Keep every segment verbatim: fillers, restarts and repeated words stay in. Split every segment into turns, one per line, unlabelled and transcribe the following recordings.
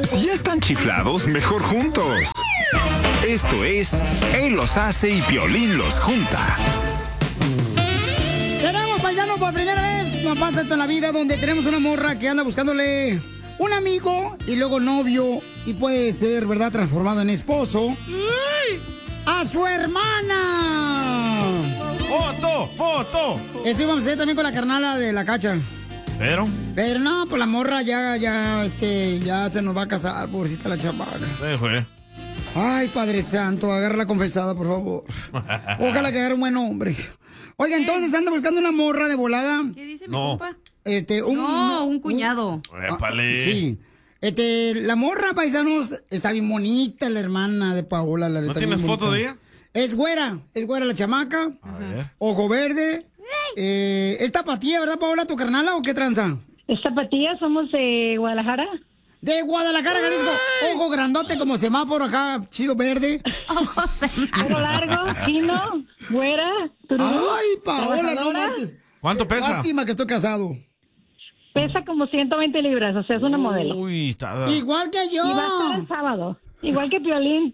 Si ya están chiflados, mejor juntos. Esto es Él los hace y Piolín los junta.
Tenemos, paisanos, por primera vez nos pasa esto en la vida, donde tenemos una morra que anda buscándole un amigo y luego novio, y puede ser, ¿verdad?, transformado en esposo. ¡A su hermana!
¡Foto! ¡Foto!
Eso íbamos a hacer también con la carnala de la Cacha.
¿Pero?
Pero no, pues la morra ya, ya, este, ya se nos va a casar, pobrecita la chamaca.
Sí, fue.
Ay, Padre Santo, agarra la confesada, por favor. Ojalá que agarre un buen hombre. Oiga, entonces anda buscando una morra de volada.
¿Qué dice mi
No.
compa?
Este, un,
No, un cuñado.
Épale.
Sí. Este, la morra, paisanos, está bien bonita, la hermana de Paola. La
¿No
está
tienes
bien
foto
bonita.
de ella?
Es güera, es güera la chamaca.
A ver.
Ojo verde. Eh, ¿Es tapatía, verdad, Paola, tu carnala, o qué tranza?
Es tapatía, somos de Guadalajara.
De Guadalajara, Jalisco. Ojo grandote como semáforo acá, chido verde.
Pelo largo, fino, güera. turú,
Ay, Paola, no
trabajadora.
marches.
¿Cuánto pesa?
Lástima que estoy casado.
Pesa como ciento veinte libras, o sea, es una modelo.
Uy, está...
Igual que yo.
Y va a estar el sábado, igual que Piolín.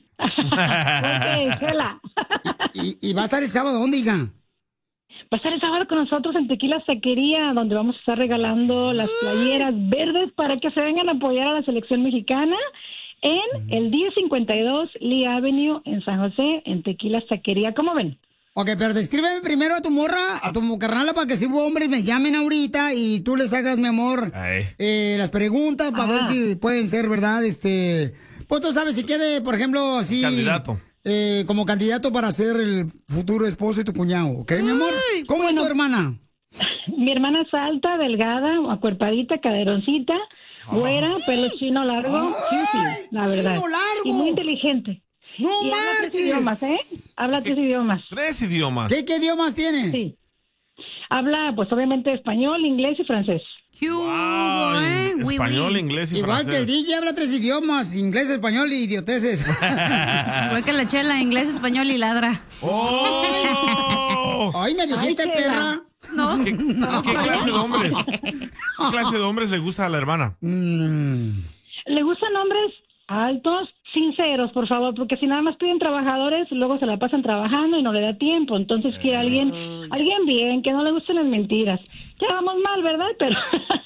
Igual que Chela.
¿Y, y va a estar el sábado dónde, hija?
Va a estar el sábado con nosotros en Tequila Taquería, donde vamos a estar regalando las playeras verdes para que se vengan a apoyar a la selección mexicana en el diez cincuenta y dos Lee Avenue en San José, en Tequila Taquería. ¿Cómo ven?
Ok, pero descríbeme primero a tu morra, a tu carnala, para que si hubo hombres me llamen ahorita y tú les hagas, mi amor,
Ay.
eh, las preguntas para ver si pueden ser, ¿verdad? Este, pues tú sabes, si quede, por ejemplo, así...
Candidato.
Eh, como candidato para ser el futuro esposo de tu cuñado, ¿ok, mi amor? ¿Cómo es tu hermana?
Mi hermana es alta, delgada, acuerpadita, caderoncita, güera, pelo chino largo, cutie, la verdad.
¡Chino largo!
Y muy inteligente.
¡No
Y habla tres
marches!
idiomas, ¿eh? Habla tres idiomas.
Tres idiomas.
¿Qué, qué idiomas tiene?
Sí. Habla, pues obviamente, español, inglés y francés.
¿Qué hubo,
Wow,
eh? Oui,
español,
oui.
inglés y
Igual que el
francés.
D J habla tres idiomas, inglés, español y idioteces.
Igual que la Chela, inglés, español y ladra.
¡Oh!
Ay, me dijiste,
Ay,
perra.
No.
¿Qué, qué clase de hombres? ¿Qué clase de hombres le gusta a la hermana?
Mm.
Le gustan hombres altos, sinceros, por favor, porque si nada más piden trabajadores, luego se la pasan trabajando y no le da tiempo. Entonces quiere alguien, alguien bien, que no le gusten las mentiras. Ya vamos mal, ¿verdad? Pero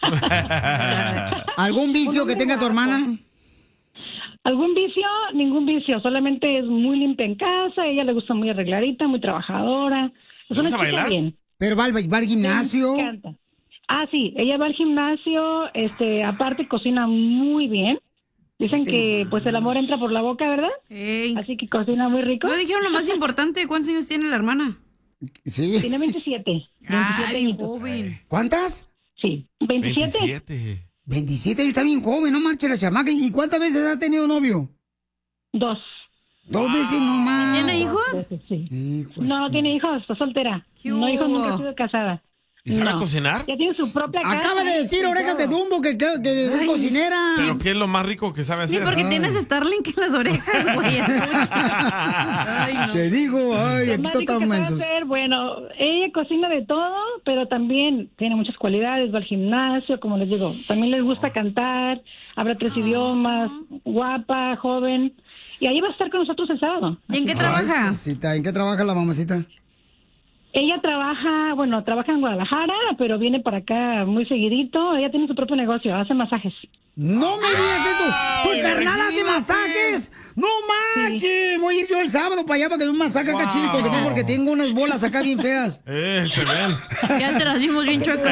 ¿Algún vicio que tenga tu hermana?
algún vicio, ningún vicio, solamente es muy limpia en casa, a ella le gusta muy arregladita, muy trabajadora. Es
¿Le
una
gusta
chica
bailar?
bien.
¿Pero va al, va al gimnasio?
Me encanta. Ah, sí, ella va al gimnasio, este, aparte cocina muy bien. Dicen que pues el amor entra por la boca, ¿verdad?
Ey.
Así que cocina muy rico.
No dijeron lo más importante, ¿cuántos años tiene la hermana?
Sí.
Tiene veintisiete. veintisiete
Ay,
añitos.
joven.
¿Cuántas?
Sí, veintisiete.
veintisiete.
veintisiete años, está bien joven, no marche la chamaca. ¿Y cuántas veces has tenido novio?
Dos.
Dos veces nomás.
¿Tiene hijos?
Veces, sí.
Hijo,
No, no tiene hijos, está soltera.
¿Qué
No hijos,
hubo?
nunca ha sido casada.
¿Y sabe
No.
cocinar?
Ya tiene su propia casa.
acaba de decir Orejas de Dumbo que, que, que es
Ay.
cocinera.
¿Pero qué es lo más rico que sabe
Sí,
hacer?
porque
Ay.
tienes Starlink en las orejas, güey. escuchas. Ay, no.
Te digo, ay,
Lo
aquí
más rico
están
que sabe
mensos.
hacer, bueno, ella cocina de todo, pero también tiene muchas cualidades, va al gimnasio, como les digo, también les gusta cantar, habla tres idiomas, guapa, joven, y ahí va a estar con nosotros el sábado.
¿Y en qué
Ay,
trabaja?
cosita, ¿en qué trabaja la mamacita?
Ella trabaja, bueno, trabaja en Guadalajara, pero viene para acá muy seguidito, ella tiene su propio negocio, hace masajes.
No me digas eso. ¿Tu carnal hace masajes? No manches. Voy a ir yo el sábado para allá para que me un masaje acá
Wow.
chico que tengo porque tengo unas bolas acá bien feas.
Eh, se ven.
Ya te las vimos bien chuecas.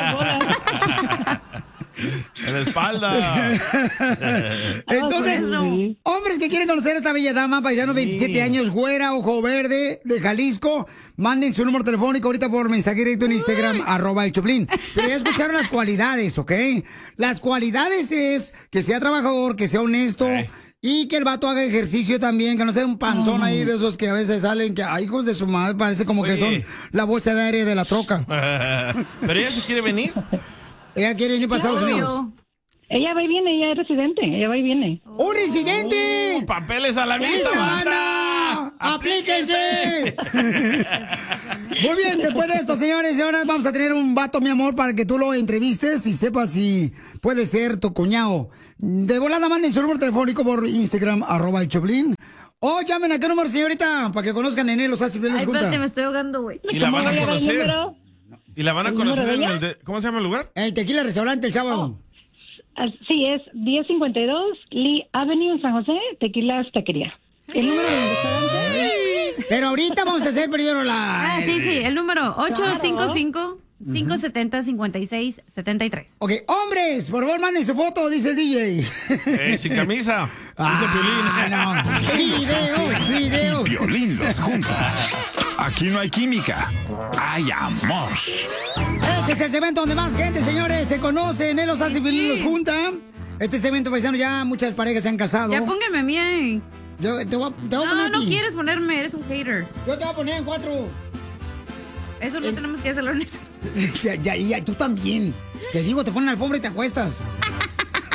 En la espalda.
Entonces,
Sí.
hombres que quieren conocer a esta bella dama, paisano, veintisiete años, güera, ojo verde, de Jalisco, manden su número telefónico ahorita por mensaje directo en Instagram, arroba el Choplin. Pero ya escucharon las cualidades, ¿ok? Las cualidades es que sea trabajador, que sea honesto.
Ey.
Y que el vato haga ejercicio también, que no sea un panzón ahí de esos que a veces salen, que, ay, hijos de su madre, parece como que
Oye.
son la bolsa de aire de la troca.
¿Pero ella se quiere venir?
Ella quiere venir para Estados Unidos.
Ella va y viene, ella es residente, ella va y viene.
¡Un residente!
¡Papeles a la vista,
¡Esta
banda!
banda! ¡Aplíquense! Muy bien, después de esto, señores y señoras, vamos a tener un vato, mi amor, para que tú lo entrevistes y sepas si puede ser tu cuñado. De volada, manden su número telefónico por Instagram, arroba el Choplin. O llamen a qué número, señorita, para que conozcan en él los hace bien les
Ay,
junta.
espérate, me estoy ahogando, güey.
Y la van a
¿Cómo
conocer.
el número?
Y la van a
¿El
conocer
número
en
de
el de, ¿cómo se llama el lugar?
El Tequila Restaurante el sábado.
Ah, sí, es diez cincuenta y dos Lee Avenue en San José, Tequilas Taquería. El número del restaurante.
Pero ahorita vamos a hacer primero la...
Ah, sí, sí, el número ocho cinco cinco, cinco siete cero, cinco seis siete tres.
Ok, hombres, por favor, manden su foto, dice el D J.
Eh, sin camisa. Dice
Ah,
Piolín.
no. Video, video.
Piolín los junta. Aquí no hay química, hay amor.
Este es el segmento donde más gente, señores, se conocen, él los hace feliz, los junta. Este segmento, paisano, ya muchas parejas se han casado.
Ya pónganme a mí ahí.
Yo te voy, a- te voy a poner
No,
a
no
ti.
quieres ponerme, eres un hater.
Yo te voy a poner en cuatro.
Eso no
Eh.
tenemos que hacerlo en esto.
Ya, ya, ya, tú también. Te digo, te ponen alfombra y te acuestas.